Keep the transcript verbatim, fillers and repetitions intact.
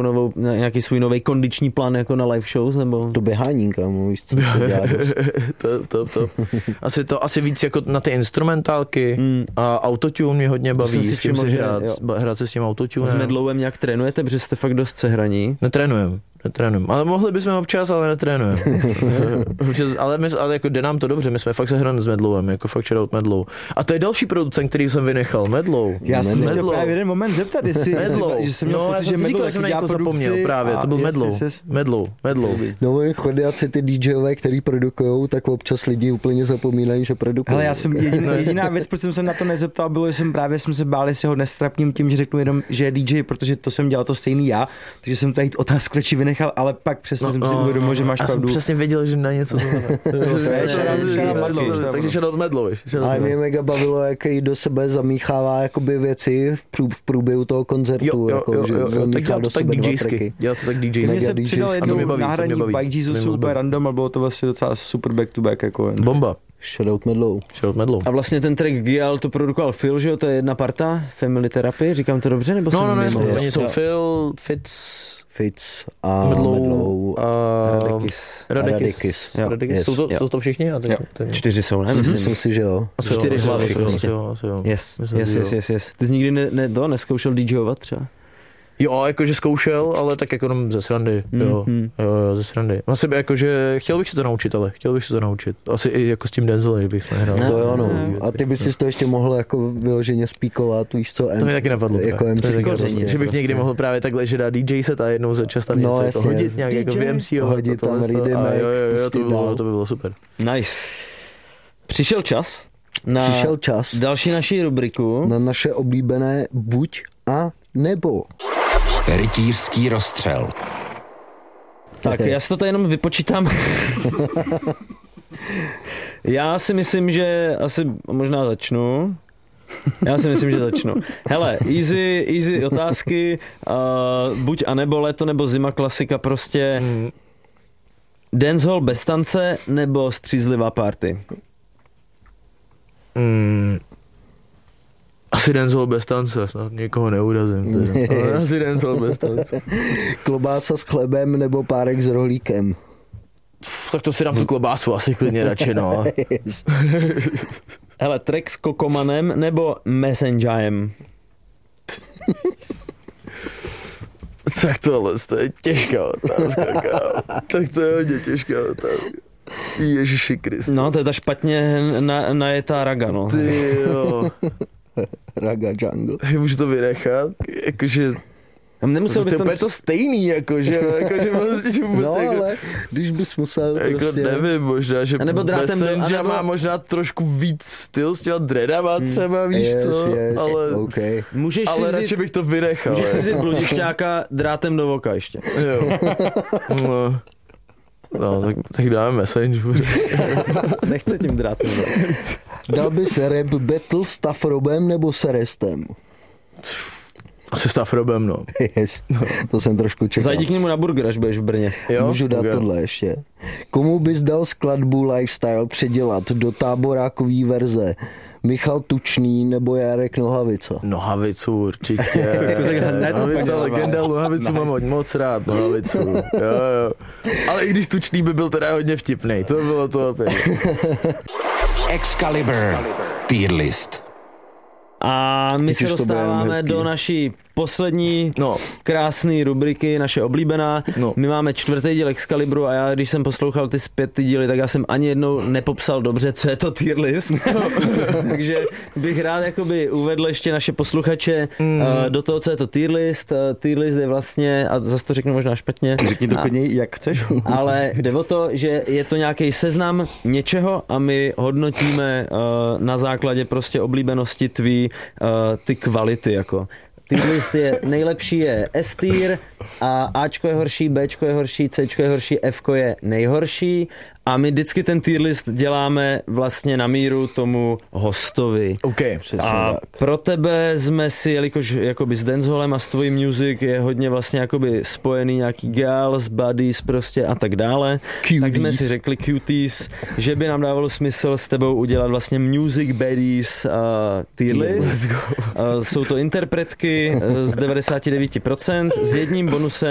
nějakou novou, nějaký svůj nový kondiční plán jako na live shows, nebo? To běhání, kámo, víš co to dělá dost. to, to, to. Asi to, asi víc jako na ty instrumentálky hmm. a autotune mě hodně baví, s tím si hrát, hrát se s tím autotunem. S Medlowem nějak trénujete, protože jste fakt dost sehraní? Netrénujem. Netrénujeme, ale mohli bychom občas, ale netrénujeme. ale, my, ale jako jde nám to dobře, my jsme fakt sehrani s Medlowem, jako fakt shoutout Medlow. A to je další producent, který jsem vynechal, Medlow. Já jsem se chtěl právě jeden moment zeptat, jestli, Medlow. že jsem měl no, pocit, že Medlow jsem na někoho zapomněl právě, to byl yes, Medlow. Yes, yes. Medlow, Medlow. No, chodíci ty DJové, který produkujou, tak občas lidi úplně zapomínají, že produkují. Ale já jsem jediná, jediná věc, proč jsem se na to nezeptal, bylo, že jsem právě jsem se bál, jestli ho nestrapním tím, že řeknu jenom, že je D J, protože to jsem dělal to stejný já, takže jsem tady otázku radši vynechal, ale pak přesně no, jsem si uvědomil, že máš já pravdu. Já jsem přesně věděl, že na něco znamená. Takže shoutout Medlow. Ale mě mega bavilo, jak jí do sebe zamíchává jakoby věci v, prů, v průběhu toho koncertu. Jo, jo, jako, jo, že jo, jo, tak dělal to tak DJsky. Dělal to tak DJsky. Mně se přidal jednou náhradní Bike Jesus úplně random a bylo to vlastně docela super back to back. Jako bomba. Shoutout Medlow. Shoutout Medlow. A vlastně ten track Gial to produkoval Phil, že jo? To je jedna parta, Family Therapy, říkám to dobře? Nebo no, no, no, mimo? Oni jsou Phil, Fitz, Fitz a Medlow, Medlow a Radekis. Radekis. Radekis. Yes. Jsou, to, jsou to všichni? A ten, ten... Čtyři jsou, ne? Myslím, myslím si, že jo. Asi Čtyři jo, hlavy asi prostě. Jo, asi jo. Yes, yes, yes, yes, yes. Ty jsi nikdy ne, ne, to, neskoušel DJovat třeba? Jo, jakože zkoušel, ale tak jako jenom ze srandy, mm, jo, mm. jo, jo, ze srandy. Asi by jakože, chtěl bych se to naučit, ale chtěl bych se to naučit. Asi i jako s tím Denzelem, bych jsme hrál. No, to jo, no. A ty bys si to ještě mohl jako vyloženě spíkovat, víš co? M, to mi taky napadlo. Jako M C koření, že bych prostě. někdy mohl právě takhle, že dát D J set a jednou za čas tam něco no, jako hodit nějak jako V M C. Hodit tam redemek, jo, jo, jo, to by bylo, to by bylo super. Nice. Přišel čas na Přišel čas další naší rubriku. Na naše oblíbené buď a nebo. Rytířský rozstřel. Tak, já si to tady jenom vypočítám. Já si myslím, že asi možná začnu. Já si myslím, že začnu. Hele, easy, easy otázky. Uh, buď a nebo léto, nebo zima, klasika prostě. Mm. Dancehall bez tance, nebo střízlivá party? Mm. Asi Dancehall bez tance, snad někoho neurazím. Teda. Asi Dancehall bez tance. Klobása s chlebem nebo párek s rohlíkem? Tak to si dám tu klobásu asi klidně radši, no. Yes. Hele, track s Kokomanem nebo Messengerem? Tak tohle, to je těžká otázka, kámo. Tak to je hodně těžká otázka. Ježiši Kriste. No, to je ta špatně na, najetá raga, no. Ty jo. Raga jungle. Můžu to vynechat? Jakože... Nemusel bys to je to stejný, jakože, jakože vlastně vůbec no, jako, ale když bys musel jako prostě... nevím, možná, že Messenger nebo... má možná trošku víc styl s těma dreadama třeba, víš yes, co, yes, ale, okay. Můžeš ale si radši vzít, bych to vynechal. Můžeš si vzít bludišťáka drátem do voka ještě. Jo. No. No, tak, tak dáme Messenger. Nechce tím drátem do voka. Dal bys rap battle s Tafrobem nebo s Restem? Asi s Tafrobem, no. Yes, to jsem trošku čekal. Zajdi k němu na burger, až budeš v Brně. Jo? Můžu dát okay. tohle ještě. Komu bys dal skladbu Lifestyle předělat do táborákový verze? Michal Tučný nebo Jarek Nohavica? Nohavicu určitě. Nohavica, legenda, Nohavicu mám moc, moc rád, Nohavicu. Jo, jo. Ale i když Tučný by byl teda hodně vtipnej, to bylo to opět. Excalibur. Tier list. A my se dostáváme do naší poslední no. krásné rubriky, naše oblíbená. No. My máme čtvrtý díl Excalibru a já, když jsem poslouchal ty zpět ty díly, tak já jsem ani jednou nepopsal dobře, co je to tier list. No. Takže bych rád jakoby uvedl ještě naše posluchače mm. uh, do toho, co je to tier list. Uh, tier list je vlastně, a zase to řeknu možná špatně. Řekni to klidně, jak chceš. Ale jde o to, že je to nějaký seznam něčeho a my hodnotíme uh, na základě prostě oblíbenosti tvý uh, ty kvality, jako. Tier list je nejlepší je S tier a Ačko je horší, Bčko je horší, Cčko je horší, Fko je nejhorší a my vždycky ten tier list děláme vlastně na míru tomu hostovi. Okay. A pro tebe jsme si, jelikož jakoby s dancehallem a s tvojím music je hodně vlastně jakoby spojený nějaký girls, buddies prostě a tak dále, cuties. Tak jsme si řekli cuties, že by nám dávalo smysl s tebou udělat vlastně music buddies uh, tier list. Uh, jsou to interpretky z devadesát devět procent s jedním bonusem